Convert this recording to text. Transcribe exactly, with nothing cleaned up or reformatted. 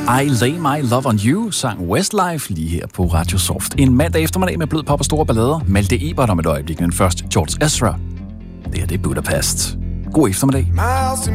I Lay My Love On You, sang Westlife lige her på Radio Soft. En mandag eftermiddag med blød pop og store ballader. Malte Ebert om et øjeblik, men først George Ezra. Det her det er Budapest. God eftermiddag.